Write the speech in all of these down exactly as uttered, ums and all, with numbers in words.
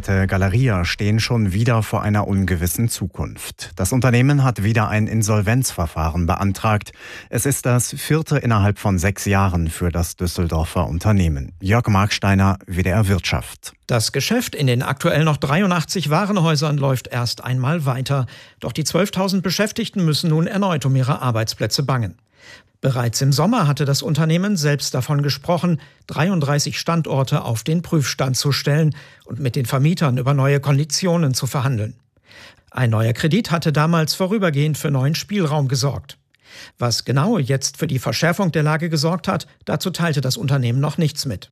Städte Galeria stehen schon wieder vor einer ungewissen Zukunft. Das Unternehmen hat wieder ein Insolvenzverfahren beantragt. Es ist das vierte innerhalb von sechs Jahren für das Düsseldorfer Unternehmen. Jörg Marksteiner, W D R Wirtschaft. Das Geschäft in den aktuell noch dreiundachtzig Warenhäusern läuft erst einmal weiter. Doch die zwölftausend Beschäftigten müssen nun erneut um ihre Arbeitsplätze bangen. Bereits im Sommer hatte das Unternehmen selbst davon gesprochen, dreiunddreißig Standorte auf den Prüfstand zu stellen und mit den Vermietern über neue Konditionen zu verhandeln. Ein neuer Kredit hatte damals vorübergehend für neuen Spielraum gesorgt. Was genau jetzt für die Verschärfung der Lage gesorgt hat, dazu teilte das Unternehmen noch nichts mit.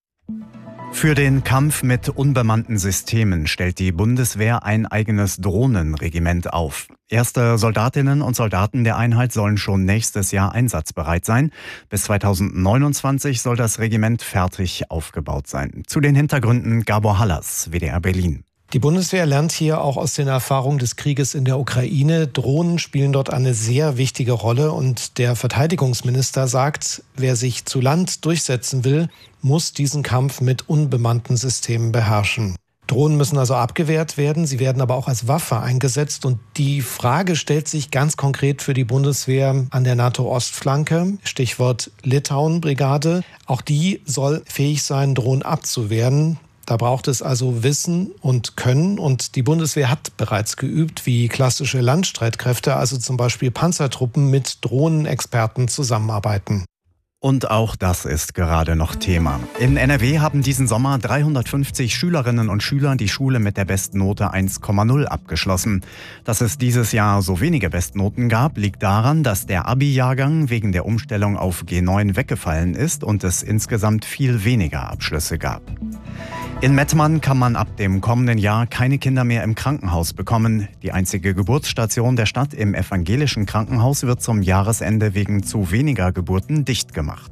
Für den Kampf mit unbemannten Systemen stellt die Bundeswehr ein eigenes Drohnenregiment auf. Erste Soldatinnen und Soldaten der Einheit sollen schon nächstes Jahr einsatzbereit sein. Bis zweitausendneunundzwanzig soll das Regiment fertig aufgebaut sein. Zu den Hintergründen Gabor Hallas, W D R Berlin. Die Bundeswehr lernt hier auch aus den Erfahrungen des Krieges in der Ukraine. Drohnen spielen dort eine sehr wichtige Rolle und der Verteidigungsminister sagt, wer sich zu Land durchsetzen will, muss diesen Kampf mit unbemannten Systemen beherrschen. Drohnen müssen also abgewehrt werden, sie werden aber auch als Waffe eingesetzt und die Frage stellt sich ganz konkret für die Bundeswehr an der NATO-Ostflanke, Stichwort Litauen-Brigade. Auch die soll fähig sein, Drohnen abzuwehren. Da braucht es also Wissen und Können und die Bundeswehr hat bereits geübt, wie klassische Landstreitkräfte, also zum Beispiel Panzertruppen, mit Drohnenexperten zusammenarbeiten. Und auch das ist gerade noch Thema. In N R W haben diesen Sommer dreihundertfünfzig Schülerinnen und Schüler die Schule mit der Bestnote eins Komma null abgeschlossen. Dass es dieses Jahr so wenige Bestnoten gab, liegt daran, dass der Abi-Jahrgang wegen der Umstellung auf G neun weggefallen ist und es insgesamt viel weniger Abschlüsse gab. In Mettmann kann man ab dem kommenden Jahr keine Kinder mehr im Krankenhaus bekommen. Die einzige Geburtsstation der Stadt im evangelischen Krankenhaus wird zum Jahresende wegen zu weniger Geburten dicht gemacht.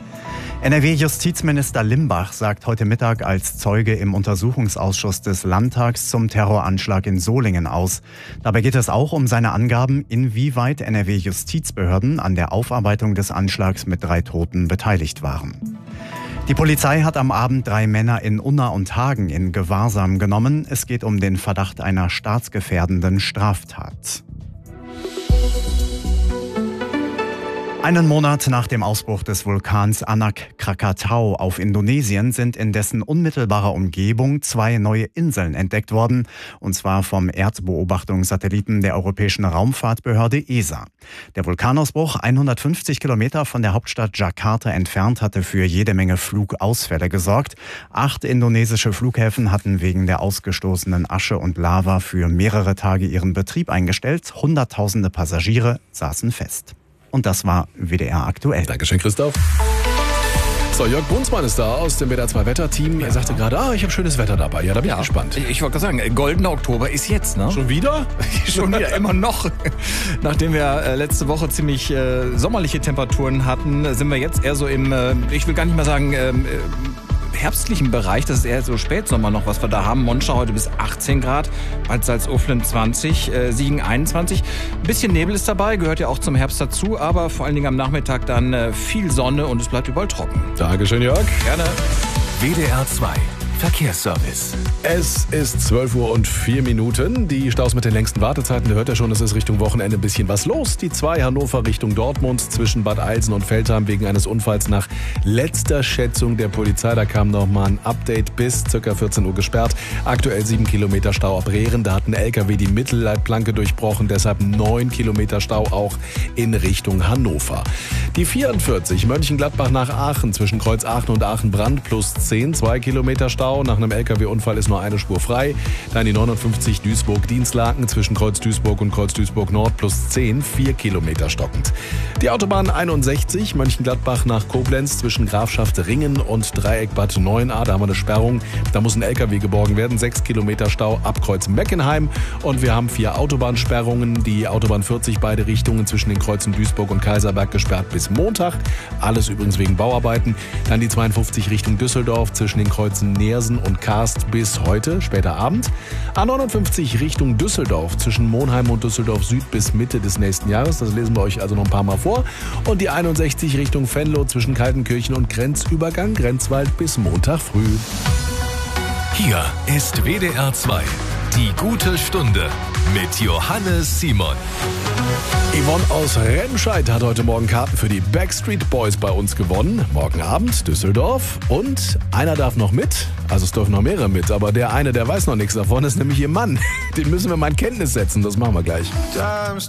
N R W-Justizminister Limbach sagt heute Mittag als Zeuge im Untersuchungsausschuss des Landtags zum Terroranschlag in Solingen aus. Dabei geht es auch um seine Angaben, inwieweit N R W-Justizbehörden an der Aufarbeitung des Anschlags mit drei Toten beteiligt waren. Die Polizei hat am Abend drei Männer in Unna und Hagen in Gewahrsam genommen. Es geht um den Verdacht einer staatsgefährdenden Straftat. Einen Monat nach dem Ausbruch des Vulkans Anak Krakatau auf Indonesien sind in dessen unmittelbarer Umgebung zwei neue Inseln entdeckt worden, und zwar vom Erdbeobachtungssatelliten der Europäischen Raumfahrtbehörde E S A. Der Vulkanausbruch, hundertfünfzig Kilometer von der Hauptstadt Jakarta entfernt, hatte für jede Menge Flugausfälle gesorgt. Acht indonesische Flughäfen hatten wegen der ausgestoßenen Asche und Lava für mehrere Tage ihren Betrieb eingestellt. Hunderttausende Passagiere saßen fest. Und das war W D R aktuell. Dankeschön, Christoph. So, Jörg Brunsmann ist da aus dem W D R zwei Wetterteam. Er sagte gerade, ah, ich habe schönes Wetter dabei. Ja, da bin ja, ich gespannt. Ich wollte gerade sagen, goldener Oktober ist jetzt, ne? Schon wieder? Schon wieder, immer noch. Nachdem wir äh, letzte Woche ziemlich äh, sommerliche Temperaturen hatten, sind wir jetzt eher so im, äh, ich will gar nicht mal sagen, äh, herbstlichen Bereich. Das ist eher so Spätsommer noch, was wir da haben. Monschau heute bis achtzehn Grad, Bad Salzuflen zwanzig, äh, Siegen einundzwanzig. Ein bisschen Nebel ist dabei, gehört ja auch zum Herbst dazu, aber vor allen Dingen am Nachmittag dann äh, viel Sonne und es bleibt überall trocken. Dankeschön, Jörg. Gerne. W D R zwei Verkehrsservice. Es ist zwölf Uhr und vier Minuten. Die Staus mit den längsten Wartezeiten, da hört ihr schon, es ist Richtung Wochenende ein bisschen was los. Die zwei Hannover Richtung Dortmund zwischen Bad Eilsen und Veltheim wegen eines Unfalls nach letzter Schätzung der Polizei. Da kam noch mal ein Update bis ca. vierzehn Uhr gesperrt. Aktuell sieben Kilometer Stau ab Rehren. Da hat ein L K W die Mittelleitplanke durchbrochen. Deshalb neun Kilometer Stau auch in Richtung Hannover. Die vierundvierzig Mönchengladbach nach Aachen zwischen Kreuz Aachen und Aachen-Brand plus zehn, zwei Kilometer Stau. Nach einem L K W-Unfall ist nur eine Spur frei. Dann die neunundfünfzig Duisburg-Dienstlaken zwischen Kreuz Duisburg und Kreuz Duisburg Nord plus zehn, vier Kilometer stockend. Die Autobahn einundsechzig Mönchengladbach nach Koblenz zwischen Grafschaft Ringen und Dreieck Bad Neuenahr. Da haben wir eine Sperrung. Da muss ein L K W geborgen werden. sechs Kilometer Stau ab Kreuz Meckenheim. Und wir haben vier Autobahnsperrungen. Die Autobahn vierzig beide Richtungen zwischen den Kreuzen Duisburg und Kaiserberg gesperrt bis Montag. Alles übrigens wegen Bauarbeiten. Dann die zweiundfünfzig Richtung Düsseldorf zwischen den Kreuzen Neersen und Karst bis heute, später Abend. A neunundfünfzig Richtung Düsseldorf zwischen Monheim und Düsseldorf Süd bis Mitte des nächsten Jahres. Das lesen wir euch also noch ein paar Mal vor. Und die einundsechzig Richtung Venlo zwischen Kaltenkirchen und Grenzübergang Grenzwald bis Montag früh. Hier ist W D R zwei. Die gute Stunde mit Johannes Simon. Yvonne aus Remscheid hat heute Morgen Karten für die Backstreet Boys bei uns gewonnen. Morgen Abend Düsseldorf. Und einer darf noch mit. Also es dürfen noch mehrere mit. Aber der eine, der weiß noch nichts davon, ist nämlich ihr Mann. Den müssen wir mal in Kenntnis setzen. Das machen wir gleich.